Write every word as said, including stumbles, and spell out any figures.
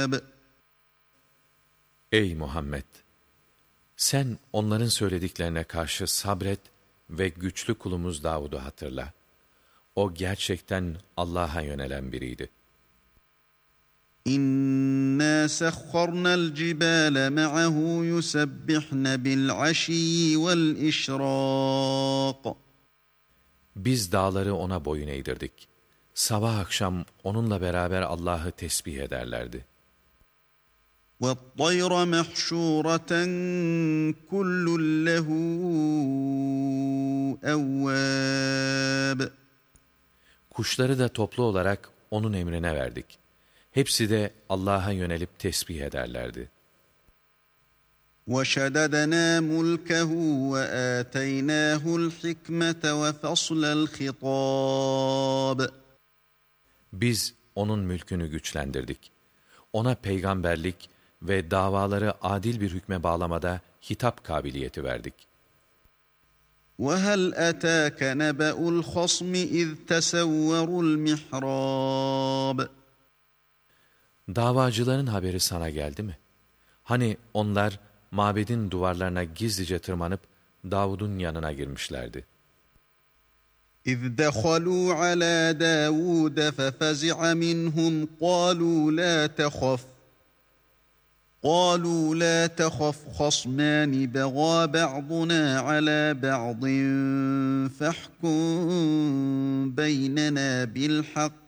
الْأَلْبَابِ Ey Muhammed! Sen onların söylediklerine karşı sabret ve güçlü kulumuz Davud'u hatırla. O gerçekten Allah'a yönelen biriydi. İnna sakharnal cibale ma'ahu yusabbihne bil aşiyyi vel işrak. Biz dağları ona boyun eğdirdik. Sabah akşam onunla beraber Allah'ı tesbih ederlerdi. وَالطَّيْرَ مَحْشُورَةً كُلٌّ لَهُ أَوَّابٌ. Kuşları da toplu olarak onun emrine verdik. Hepsi de Allah'a yönelip tesbih ederlerdi. وَشَدَدْنَا مُلْكَهُ وَآتَيْنَاهُ الْحِكْمَةَ وَفَصْلَ الْخِطَابِ. Biz onun mülkünü güçlendirdik. Ona peygamberlik ve davaları adil bir hükme bağlamada hitap kabiliyeti verdik. وَهَلْ أَتَاكَ نَبَأُ الْخَصْمِ إِذْ تَسَوَّرُوا الْمِحْرَابَ. Davacıların haberi sana geldi mi? Hani onlar mabedin duvarlarına gizlice tırmanıp Davud'un yanına girmişlerdi. إِذْ دَخَلُوا عَلَى دَاوُودَ فَفَزِعَ مِنْهُمْ قَالُوا لَا تَخَفْ قَالُوا لَا تَخَفْ خَصْمَانِ بَغَى بَعْضُنَا عَلَى بَعْضٍ فَاحْكُم بَيْنَنَا بِالْحَقِّ